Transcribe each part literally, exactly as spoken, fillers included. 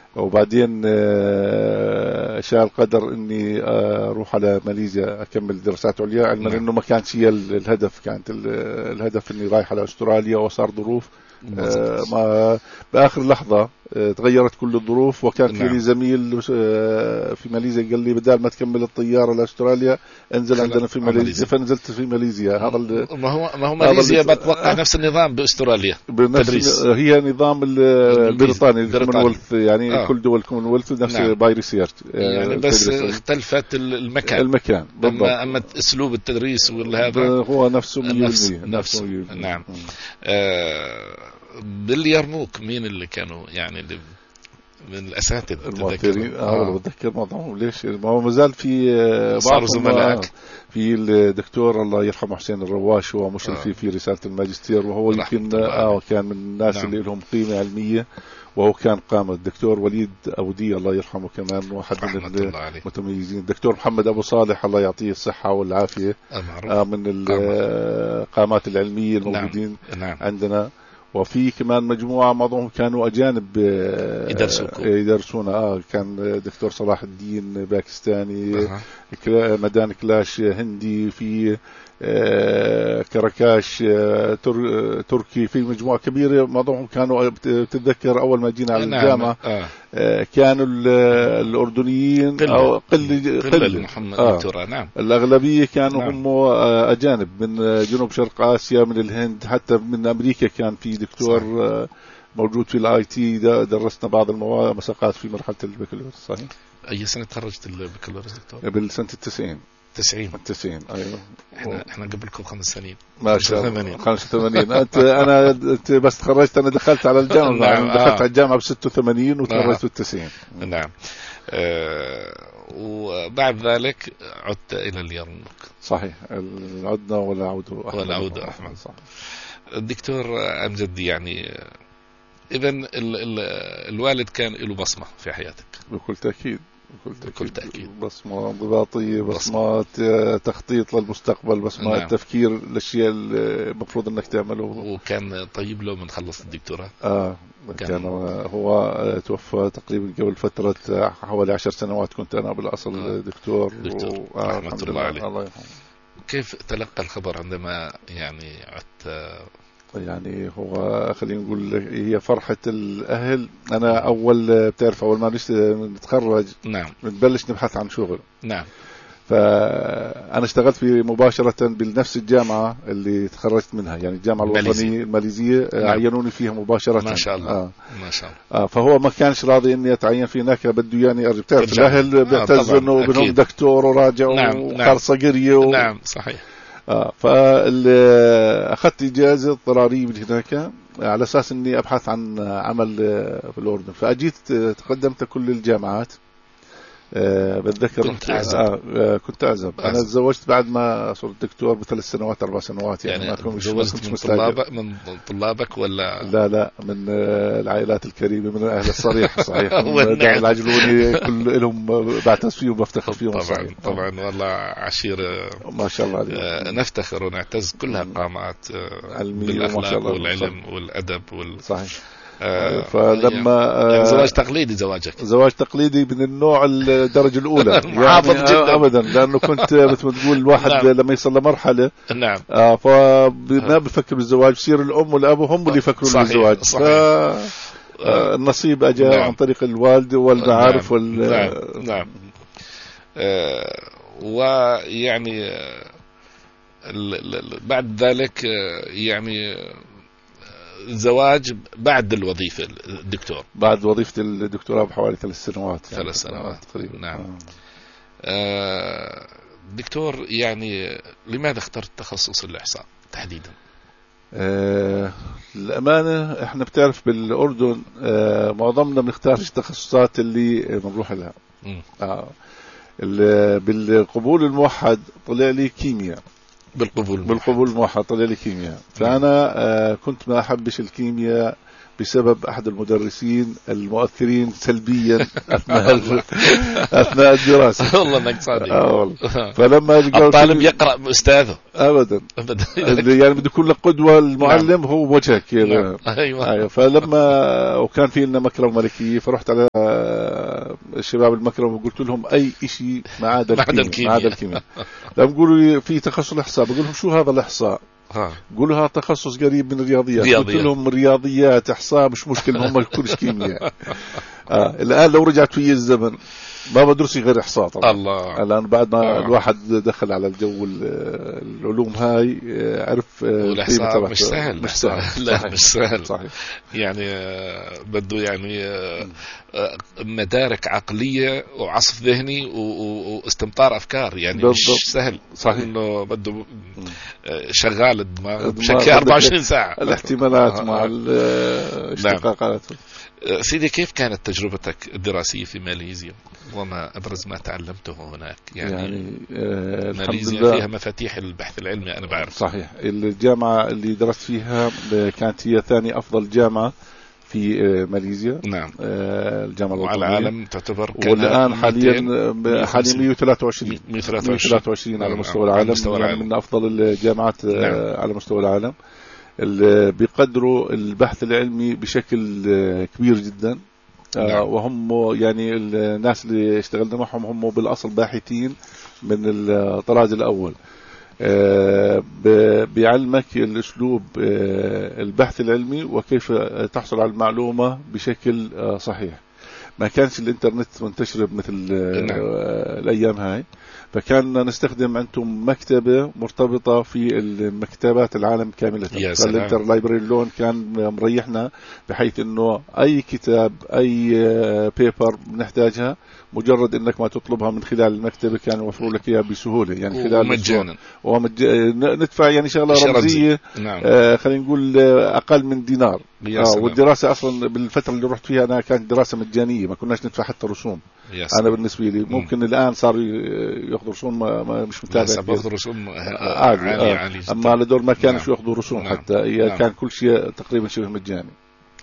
وبعدين آه، شاء القدر اني آه، اروح على ماليزيا اكمل دراسات عليا، علما انه ما كانش هي الهدف، كانت الهدف اني رايح على استراليا، وصار ظروف آه ما باخر لحظه آه تغيرت كل الظروف. وكان في لي زميل آه في ماليزيا قال لي بدال ما تكمل الطياره لاستراليا انزل عندنا في ماليزيا، فنزلت في ماليزيا. هذا ما هو ما هو ماليزيا بتوقع نفس النظام باستراليا تدريس، هي نظام البريطاني الكومنولث، يعني آه. كل دول الكومنولث نفس نعم. باي ريسيرش يعني بس اختلفت المكان المكان بالضبط. اما اما اسلوب التدريس والهذا هو نفسه نفس نفسه نعم. آه باليرموك مين اللي كانوا يعني اللي من الاساتذه المؤثرين؟ اه بتذكر معظمهم. ليش؟ ما هو مازال في بعض زملائك. في الدكتور الله يرحمه حسين الرواش، هو مشرف آه. في رساله الماجستير، وهو يمكن اه كان من الناس نعم. اللي لهم قيمه علميه، وهو كان قام. الدكتور وليد أودي الله يرحمه كمان واحد من المتميزين. الدكتور محمد أبو صالح الله يعطيه الصحة والعافية آه من القامات العلمية الموجودين نعم. نعم. عندنا. وفي كمان مجموعة معظمهم كانوا أجانب يدرسونا. آه كان دكتور صلاح الدين باكستاني، أه. مدان كلاش هندي، في آه كركاش آه تر... تركي، في مجموعة كبيرة معظمهم كانوا. بتتذكر أول ما جينا على نعم. الجامعة آه. آه كانوا الأردنيين قل أو قل قل محمد آه. نعم. الأغلبية كانوا نعم. هم آه أجانب من جنوب شرق آسيا، من الهند، حتى من أمريكا. كان في دكتور آه موجود في الاي تي، درسنا بعض المواد مساقات في مرحلة البكالوريوس. صحيح. أي سنة تخرجت البكالوريوس دكتور؟ بالسنة التسعين. تسعين التسعين أيوة. احنا احنا قبلكم خمس سنين. ما شاء الله. خمسة وثمانين. انت انا انت بس تخرجت، انا دخلت على الجامعة نعم. دخلت آه. على الجامعة ب ستة وثمانين وتخرجت بالتسعين. نعم. آه وبعد ذلك عدت الى اليرموك. صحيح. عدنا ولا عود ولا عود احمد. صح. الدكتور امجد، يعني اذا ال ال الوالد كان له بصمة في حياتك؟ بكل تأكيد. بكل تأكيد. بصمة انضباطية، بصمات تخطيط للمستقبل، بصمات نعم. تفكير الأشياء المفروض أنك تعمله. وكان طيب له من خلص الدكتوراه. آه كان, كان هو توفى تقريبا قبل فترة حوالي عشر سنوات. كنت أنا بالأصل آه. دكتور, دكتور. و... آه رحمة الله عليه. الله يرحمه. كيف تلقى الخبر عندما يعني عدت؟ يعني هو خلينا نقول هي فرحة الأهل. أنا أول بتعرف أول ما نتخرج نعم نبلش نبحث عن شغل. نعم. فأنا اشتغلت في مباشرة بنفس الجامعة اللي تخرجت منها، يعني الجامعة الوطنية الماليزية. نعم. عينوني فيها مباشرة. ما شاء الله. آه. ما شاء الله. آه فهو ما كانش راضي إني أتعين في هناك، بده يعني أرجع. بتعرف الأهل بيعتزوا إنه بنهم دكتور وراجع نعم. وخرصة قرية و... نعم صحيح. آه فأخذت إجازة اضطرارية من هناك على أساس إني أبحث عن عمل في الأردن. فأجيت تقدمت كل الجامعات. أه بتذكر كنت أعزب. آه كنت أعزب. أنا تزوجت بعد ما صرت دكتور بثلاث سنوات أربع سنوات. يعني, يعني ما تزوجت من طلابك من طلابك ولا لا لا من العائلات الكريمة، من الأهل الصريح. صحيح. العجلوني كل لهم بعتز فيهم وبفتخر فيهم. طبعا صحيح. طبعا والله عشيرة ما شاء الله عليك. آه نفتخر ونعتز، كلها قامات آه علمية بالأخلاق والعلم صح. والأدب وال... صحيح. آه فلما يعني, يعني زواج تقليدي زواجك زواج تقليدي من النوع الدرجة الأولى. يعني جدا. أبدا، لأنه كنت مثل ما تقول الواحد نعم. لما يصل لمرحلة نعم آه فما بفكر بالزواج، بصير الأم والأب هم اللي يفكروا بالزواج. النصيب أجا نعم. عن طريق الوالد والمعارف. نعم. وال... نعم نعم آه ويعني آه بعد ذلك آه يعني الزواج بعد الوظيفة الدكتور، بعد وظيفة الدكتوراه بحوالي ثلاث سنوات. ثلاث يعني سنوات تقريبا. نعم. آه دكتور، يعني لماذا اخترت تخصص الإحصاء تحديدا؟ آه الأمانة احنا بتعرف بالأردن آه معظمنا بنختار التخصصات اللي بنروح لها. آه بالقبول الموحد طلع لي كيمياء. بالقبول بالقبول الموحد طلع لي كيمياء. فأنا آه كنت ما أحبش الكيمياء بسبب أحد المدرسين المؤثرين سلبيا أثناء أثناء الدراسة. والله انك صادق. آه والله. فلما الطالب يقرأ بأستاذه أبدا يعني بده يكون لك قدوة، المعلم نعم. هو وجهك كذا. نعم. أيوة. أيوة. فلما وكان في لنا مكرمة ملكية، فرحت على الشباب المكرمة وقلت لهم أي إشي ما عدا الكيمياء، ما عدا الكيمياء. لما يقولوا في تخصص الإحصاء بقول لهم شو هذا الإحصاء؟ قولوا هذا تخصص قريب من الرياضيات. قلت لهم رياضيات إحصاء مش مشكلة، هم كلش كيمياء. آه. الآن لو رجعت في الزمن ما بدرس غير إحصاء طبعا. الله. الآن بعد ما آه. الواحد دخل على الجو العلوم هاي عرف الإحصاء مش سهل. مش سهل. لا صحيح. مش سهل. صحيح. يعني بده يعني مدارك عقلية وعصف ذهني واستمطار أفكار، يعني بالضبط. مش سهل. صحيح. إنه بده شغال الدماغ بشكل أربعة وعشرين ساعة. الاحتمالات آه. مع الاشتقاقات. سيدي، كيف كانت تجربتك الدراسية في ماليزيا وما أبرز ما تعلمته هناك؟ يعني, يعني آه ماليزيا فيها مفاتيح البحث العلمي أنا بعرف. صحيح. الجامعة اللي درست فيها كانت هي ثاني أفضل جامعة في ماليزيا. نعم. آه الجامعة وعلى العالم تعتبر. والآن حاليا حاليا مئة وثلاثة وعشرين مئة وثلاثة وعشرين على مستوى العالم. مستوى العالم. يعني من أفضل الجامعات. نعم. على مستوى العالم. بيقدروا البحث العلمي بشكل كبير جدا. نعم. وهم يعني الناس اللي اشتغلنا معهم هم بالأصل باحثين من الطراز الأول. بيعلمك الأسلوب البحث العلمي وكيف تحصل على المعلومة بشكل صحيح. ما كانش الانترنت منتشر مثل نعم. الأيام هاي، فكان نستخدم عندهم مكتبة مرتبطة في المكتبات العالم كاملة. الانتر لايبرري لون كان مريحنا بحيث انه اي كتاب اي بيبر بنحتاجها مجرد انك ما تطلبها من خلال المكتبة كان يوفروا لك اياها بسهولة، يعني خلال مجانا ومج... ندفع يعني شغلة رمزية. نعم. آه خلينا نقول اقل من دينار. آه والدراسة اصلا بالفترة اللي رحت فيها انا كانت دراسة مجانية، ما كناش ندفع حتى رسوم. انا بالنسبة لي ممكن م. الان صار ياخذوا رسوم ما, ما مش متابع. بياخذوا رسوم عالي. آه. عالي اما لدول ما كانوا نعم. ياخذوا رسوم. نعم. حتى نعم. كان كل شيء تقريبا شبه مجاني.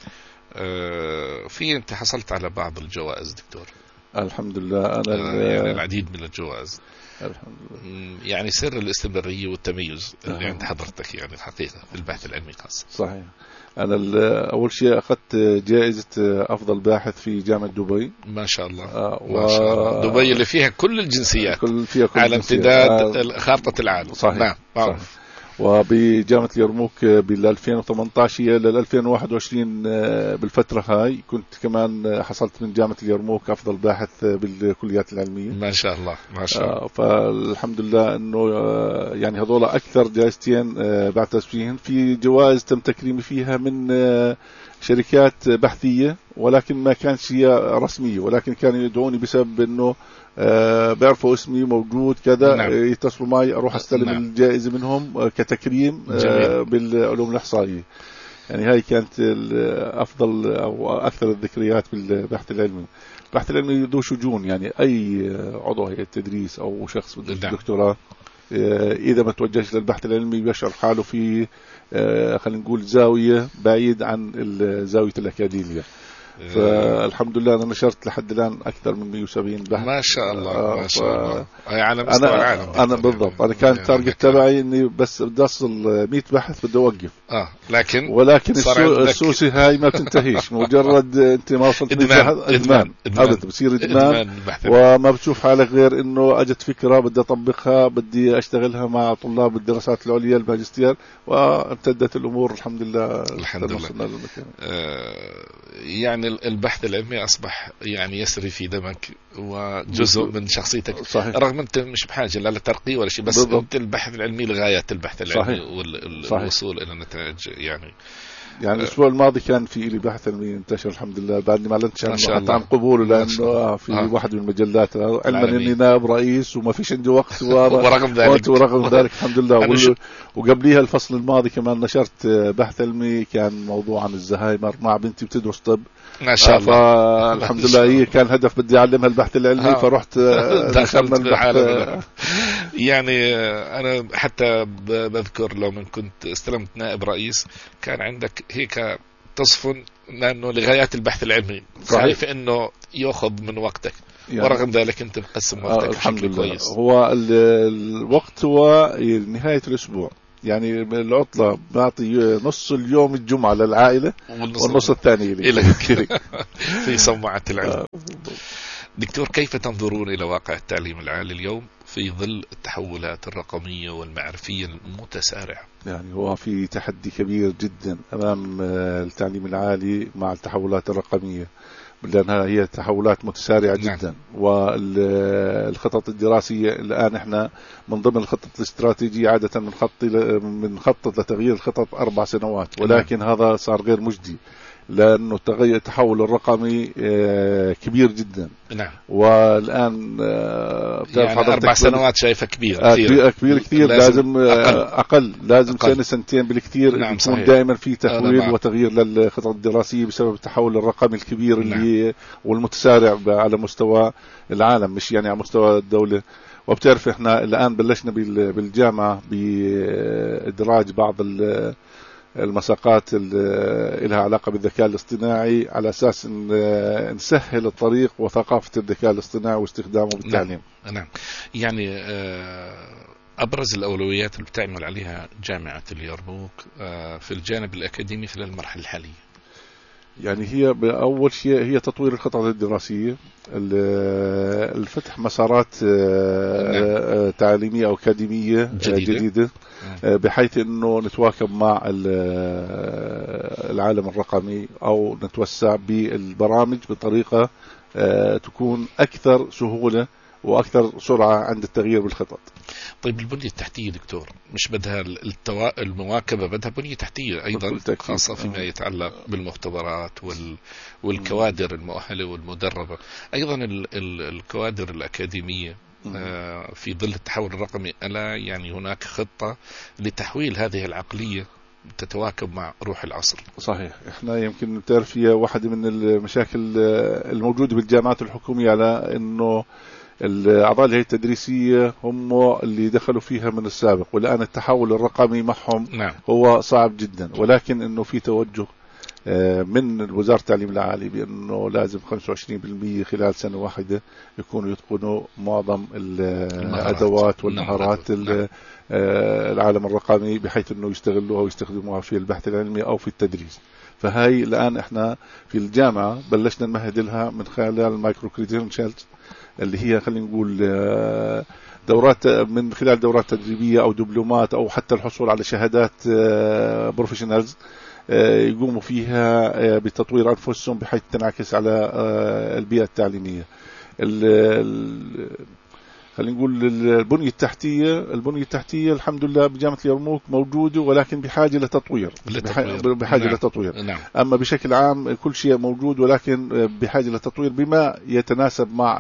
آه في انت حصلت على بعض الجوائز دكتور؟ الحمد لله. أنا آه يعني العديد من الجوائز. الحمد لله. يعني سر الاستمرارية والتميز اللي عند حضرتك يعني الحقيقة في البحث العلمي خاصة. صحيح. أنا أول شيء أخذت جائزة أفضل باحث في جامعة دبي. ما شاء الله. آه و... ما شاء الله. دبي اللي فيها كل الجنسيات. كل فيها كل على امتداد آه خارطة العالم. صحيح. نعم. صحيح. وبجامعة اليرموك بال ألفين وثمانية عشر لل ألفين وواحد وعشرين بالفترة هاي كنت كمان حصلت من جامعة اليرموك أفضل باحث بالكليات العلمية. ما شاء الله ما شاء الله. فالحمد لله إنه يعني هذول أكثر جائزتين بعتز فيهن. في جوائز تم تكريمي فيها من شركات بحثية ولكن ما كانت هي رسمية، ولكن كانوا يدعوني بسبب إنه أه بيعرفوا اسمي موجود كذا. نعم. يتصلوا معي أروح أستلم نعم. الجائزة منهم كتكريم أه بالعلوم الإحصائية. يعني هاي كانت أفضل أو أكثر الذكريات بالبحث العلمي. البحث العلمي ذو شجون، يعني أي عضو هيئة التدريس أو شخص بده نعم. دكتوراه أه إذا ما توجهش للبحث العلمي بيشعر حاله في أه خلينا نقول زاوية بعيد عن زاوية الأكاديمية. فالحمد لله أنا نشرت لحد الآن أكثر من مئة وسبعين بحث. ما شاء الله ما شاء الله. هاي على مستوى العالم. أنا بالضبط أنا كان التارجت تبعي إني بس بدي أصل مئة بحث بدي أوقف. آه لكن ولكن السوسي هاي ما بتنتهيش. مجرد أنت ما وصلت إدمان إدمان أبدا بصير إدمان وما بتشوف حالك غير إنه أجت فكرة بدي أطبقها بدي أشتغلها مع طلاب الدراسات العليا الماجستير وامتدت الأمور الحمد لله. الحمد لله. آه يعني البحث العلمي أصبح يعني يسري في دمك وجزء من شخصيتك. صحيح. رغم أنت مش بحاجة لا لترقية ولا شيء بس بالضبط. أنت البحث العلمي لغاية البحث العلمي والوصول إلى نتائج يعني. يعني الأسبوع الماضي كان في لي بحث علمي انتشر الحمد لله بعدني ما أعلنتش عنه عن قبوله لأنه في آه. واحد من المجلات علما إني نائب رئيس وما فيش عندي وقت ورغم ذلك ورغم ذلك الحمد لله. وقبليها الفصل الماضي كمان نشرت بحث علمي كان موضوع عن الزهايمر مع بنتي بتدرس طب. ما شاء الله. فالحمد لله هي كان هدف بدي أعلمها البحث العلمي آه. فرحت دخلت البحث. يعني أنا حتى بذكر لو من كنت استلمت نائب رئيس كان عندك هيك تصفن لأنه لغايات البحث العلمي، خايف إنه يأخذ من وقتك يعني. ورغم ذلك أنت مقسم وقتك آه بشكل كويس. هو الوقت هو نهاية الأسبوع، يعني العطلة بعطي نص اليوم الجمعة للعائلة والنص الثاني لي في صومعة العلم. دكتور، كيف تنظرون إلى واقع التعليم العالي اليوم في ظل التحولات الرقمية والمعرفية المتسارعة؟ يعني هو في تحدي كبير جدا أمام التعليم العالي مع التحولات الرقمية، لأنها هي تحولات متسارعة جدا. نعم. والخطط الدراسية الآن احنا من ضمن الخطط الاستراتيجية عادة من خط من خطط لتغيير الخطط أربع سنوات، ولكن نعم. هذا صار غير مجدي لأنه التغير التحول الرقمي كبير جدا. نعم. والآن يعني أربع سنوات شايفة كبير كثير كبير كثير، لازم, لازم أقل, أقل لازم أقل. سنة سنتين بالكثير. نعم. يكون صحيح. دائما في تحويل وتغيير للخطط الدراسية بسبب التحول الرقمي الكبير. نعم. اللي والمتسارع على مستوى العالم، مش يعني على مستوى الدولة. وبتعرف احنا الآن بلشنا بالجامعة بإدراج بعض المساقات اللي لها علاقة بالذكاء الاصطناعي على أساس أن نسهل الطريق وثقافة الذكاء الاصطناعي واستخدامه بالتعليم. نعم. نعم. يعني أبرز الأولويات اللي بتعمل عليها جامعة اليرموك في الجانب الأكاديمي خلال المرحلة الحالية؟ يعني هي بأول شيء هي تطوير الخطط الدراسية، الفتح مسارات نعم. تعليمية أو أكاديمية جديدة, جديدة بحيث أنه نتواكب مع العالم الرقمي أو نتوسع بالبرامج بطريقة تكون أكثر سهولة وأكثر سرعة عند التغيير بالخطط. طيب البنية التحتية دكتور، مش بدها التوا... المواكبة بدها بنية تحتية أيضا خاصة فيما يتعلق بالمختبرات وال... والكوادر المؤهلة والمدربة، أيضا ال... ال... الكوادر الأكاديمية آه في ظل التحول الرقمي. ألا يعني هناك خطة لتحويل هذه العقلية تتواكب مع روح العصر؟ صحيح. احنا يمكن تعرف هي واحدة من المشاكل الموجودة بالجامعات الحكومية على انه الأعضاء الهيئة التدريسية هم اللي دخلوا فيها من السابق، والآن التحول الرقمي معهم نعم. هو صعب جدا، ولكن انه في توجه من وزارة التعليم العالي بأنه لازم خمسة وعشرين بالمئة خلال سنة واحدة يكونوا يتقنوا معظم الأدوات والمهارات نعم. العالم الرقمي بحيث أنه يستغلوها ويستخدموها في البحث العلمي أو في التدريس. فهاي الآن احنا في الجامعة بلشنا نمهد لها من خلال المايكرو كريدنشالز اللي هي خلينا نقول دورات من خلال دورات تدريبية أو دبلومات أو حتى الحصول على شهادات بروفيشنالز يقوموا فيها بتطوير أنفسهم بحيث تنعكس على البيئة التعليمية. خلينا نقول البنية التحتية البنية التحتية الحمد لله بجامعة اليرموك موجودة، ولكن بحاجة لتطوير بحاجة نعم. لتطوير نعم. أما بشكل عام كل شيء موجود، ولكن بحاجة لتطوير بما يتناسب مع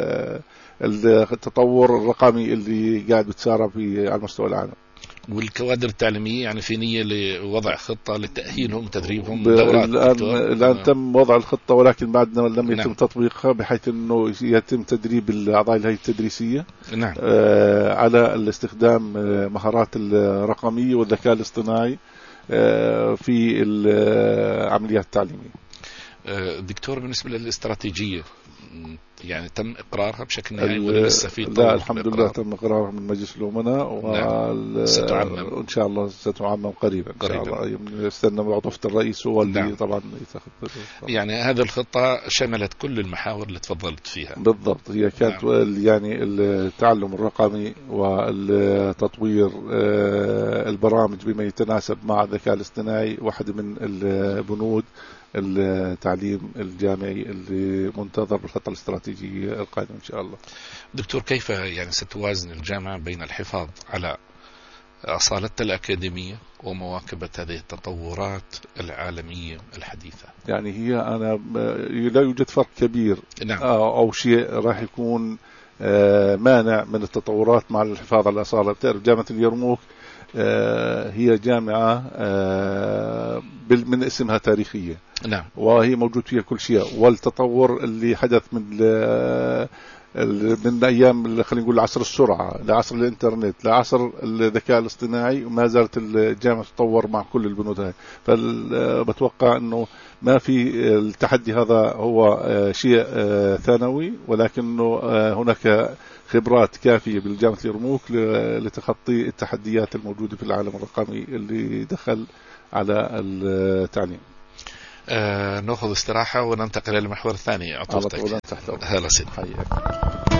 التطور الرقمي اللي قاعد بتسارع في على مستوى العالم. والكوادر التعليمية يعني في نية لوضع خطة لتأهيلهم وتدريبهم دورات؟ الآن, الآن تم وضع الخطة، ولكن بعدنا لم يتم نعم. تطبيقها بحيث أنه يتم تدريب الأعضاء الهيئة التدريسية نعم. آه على الاستخدام مهارات الرقمية والذكاء الاصطناعي آه في العمليات التعليمية. دكتور، بالنسبة للاستراتيجية يعني تم إقرارها بشكل نهائي ولا لسه في طور؟ لا الحمد لله تم إقرارها من مجلس الأمناء وال... ستعمم وإن شاء الله ستعمم قريبا إن شاء الله. يستنى معطفة الرئيس هو اللي نعم. طبعا يتخذ. يعني هذه الخطة شملت كل المحاور اللي تفضلت فيها. بالضبط، هي كانت نعم. يعني التعلم الرقمي والتطوير البرامج بما يتناسب مع الذكاء الاصطناعي واحدة من البنود التعليم الجامعي اللي منتظر بالخطة الاستراتيجية القادمة إن شاء الله. دكتور، كيف يعني ستوازن الجامعة بين الحفاظ على أصالتها الأكاديمية ومواكبة هذه التطورات العالمية الحديثة؟ يعني هي أنا لا يوجد فرق كبير نعم. أو شيء راح يكون مانع من التطورات مع الحفاظ على الأصالة. بتعرف جامعة اليرموك هي جامعة من اسمها تاريخية نعم. وهي موجود فيها كل شيء، والتطور اللي حدث من من أيام خلينا نقول عصر السرعة لعصر الإنترنت لعصر الذكاء الاصطناعي، وما زالت الجامعة تتطور مع كل البنود هاي. فبتوقع أنه ما في التحدي هذا هو شيء ثانوي، ولكنه هناك خبرات كافية بالجامعة اليرموك لتخطي التحديات الموجودة في العالم الرقمي اللي دخل على التعليم. آه نأخذ استراحة وننتقل إلى المحور الثاني. عطوفتك. هلا سيدي.